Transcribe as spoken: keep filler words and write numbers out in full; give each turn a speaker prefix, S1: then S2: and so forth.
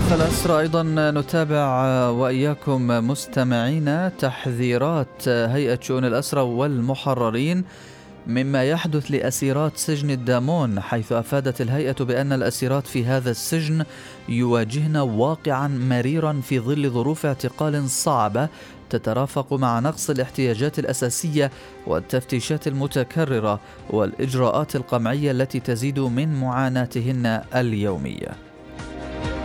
S1: ملف الأسرى أيضا نتابع وإياكم مستمعين تحذيرات هيئة شؤون الأسرى والمحررين مما يحدث لأسيرات سجن الدامون، حيث أفادت الهيئة بأن الأسيرات في هذا السجن يواجهن واقعا مريرا في ظل ظروف اعتقال صعبة تترافق مع نقص الاحتياجات الأساسية والتفتيشات المتكررة والإجراءات القمعية التي تزيد من معاناتهن اليومية.